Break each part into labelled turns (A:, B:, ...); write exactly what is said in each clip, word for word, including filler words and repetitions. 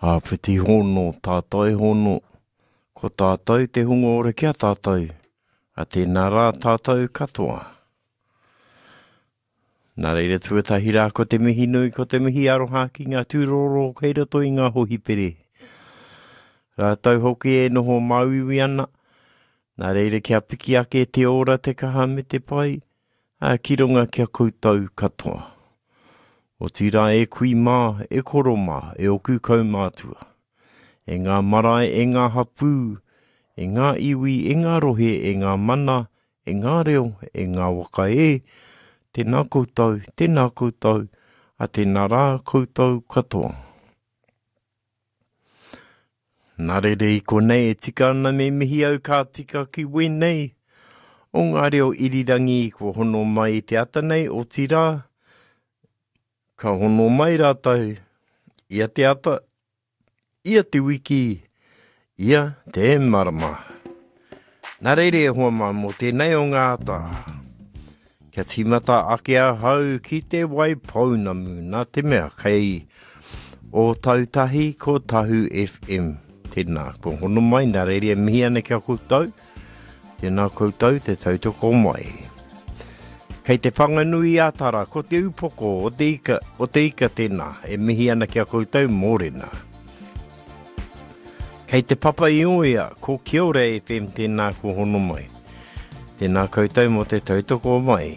A: A piti hono, tātai hono. Ko tātai te hungo ore kia tātai. A tēnā rā tātai katoa. Nā reira tuatahi rā ko te mihi nui, ko te mihi aroha ki ngā tūroro, kei roto i ngā hohi pere. Rā tau hoki e noho mauiwi ana. Nā reira kia piki ake te ora te kaha me te pai. A ki runga kia koutou katoa. O tira e kui mā, e koro mā, e oku kau mātua. E ngā marae, e ngā hapū, e ngā iwi, e ngā rohe, e ngā mana, e ngā reo, e ngā waka e, tēnā koutou, tēnā koutou, a tēnā rā koutou katoa. Nā rere i konei e tika ana me mihi au kā tika ki wenei. O ngā reo irirangi ko hono mai te atanei o tira. Ka hono mai rātou, ia te ata, ia te wiki, ia te marama. Nā reire e hoa mā mō tēnei o ngā ata. Kia timata ake a hau ki te wai paunamu, nā te mea kei o tautahi ko Tahu F M. Tēnā, ko hono mai, nā reire e mihi ane kia koutou, tēnā koutou te tautoko mai. Kei te whanganui ātara, ko te upoko, o te ika, o te ika tēnā, e mihi ana kia koutou mōrena. Kei te papa i oia, ko Kia ora F M tēnā ko hono mai. Tēnā koutou mo te tautoko mai.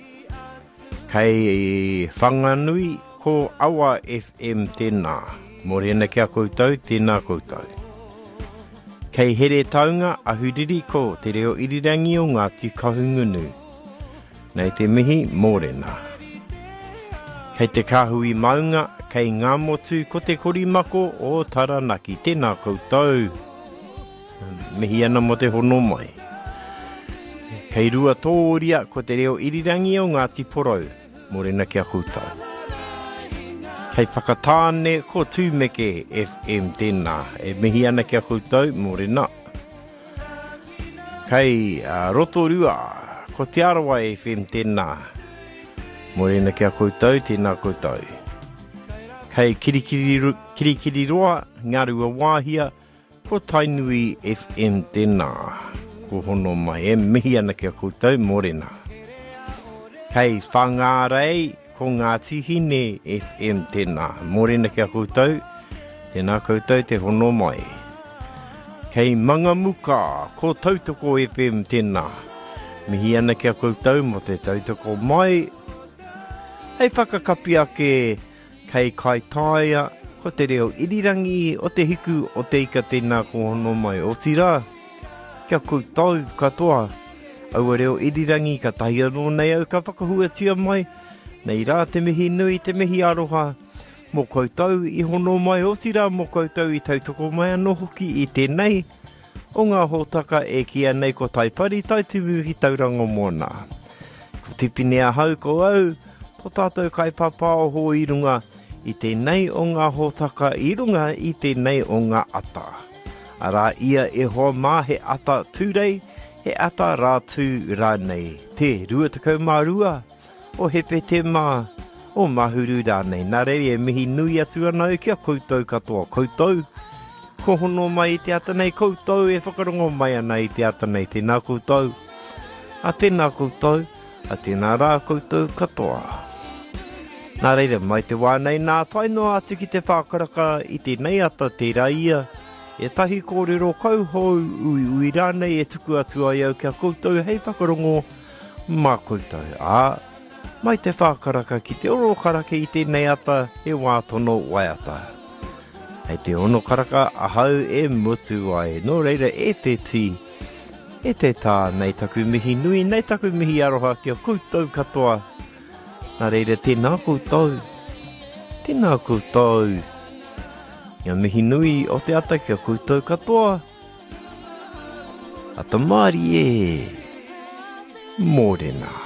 A: Kei whanganui, ko Awa F M tēnā, mōrena kia koutou, tēnā koutou. Kei here taunga, ahuriri ko te reo irirangi o ngā tikahungunu. Nei te mihi mōrena. Kei te kāhui maunga, kei ngā motu ko te korimako o Taranaki. Tēnā koutou. Mihi ana mo te hono mai. Kei rua tōria ko te reo irirangi o ngā tiporau. Mōrena kia koutou. Kei whakatāne ko Tūmeke F M tēnā. E mihi ana kia koutou, mōrena. Kei uh, Rotorua. Ko te Arawa F M tēnā. Mōrena kia koutou, tēnā koutou. Kei Kirikiri, kirikiri roa, Ngarua Wāhia, ko Tainui F M tēnā. Ko hono mai, e mihi ana kia koutou, mōrena. Kei Whangārei, ko Ngātihine F M tēnā. Mōrena kia koutou, tēnā koutou te hono mai. Kei Mangamuka, ko Tautoko F M tēnā. Mihi ana kia koutou mo te tautoko mai. Hei whakakapi ake kei Kaitaia, ko te reo irirangi o te hiku o te ika tēnā ko hono mai. O tira, kia koutou katoa. Aua reo irirangi ka tahi anō nei au ka whakahuatia mai. Nei rā te mihi nui, te mihi aroha. Mō koutou i hono mai. O tira, mō koutou i tautoko mai anō hoki i tēnei. O ngā hōtaka e kia nei ko taipari, taitumu ki tauranga mōna. Ko tipine a hau ko au, tō tātou kai papa o ho i runga i tēnei o ngā hōtaka i runga i tēnei o ngā ata. Arā ia e hoa mā he ata tūrei, he ata rātū rānei. Te ruatakau mā rua, o hepe te mā, o mahuru rānei. Nā reire e mihi nui atu ana e kia koutou katoa koutou. Ko hono mai i te atanei koutou, e whakarongo mai ana i te atanei tēnā koutou. A tēnā koutou, a tēnā rā koutou katoa. Nā reira, mai te wānei nā whainoa atu ki te whākaraka i tēnei ata te raia. E tahi kōrero kauhou ui ui rānei e tuku atu ai au kia koutou, hei whakarongo mā koutou. Ā, mai te whākaraka ki te oro karaka i tēnei ata, e wā tono waiata. Hei te ono karaka ahau e mutu ai. Nō reira e te ti, e te tā nei taku mihi nui, nei taku mihi aroha kia koutou katoa. Nā reira tēnā koutou, tēnā koutou. Ia mihi nui o te ata kia koutou katoa. Ata māri e, mōrena.